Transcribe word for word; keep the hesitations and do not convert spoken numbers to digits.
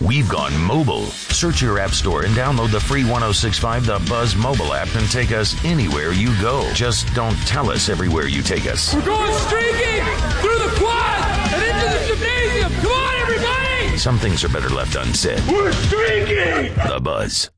we've gone mobile. Search your app store and download the free ten sixty-five The Buzz mobile app and take us anywhere you go. Just don't tell us everywhere you take us. We're going streaking through the quad and into the gymnasium. Come on, everybody! Some things are better left unsaid. We're streaking! The Buzz.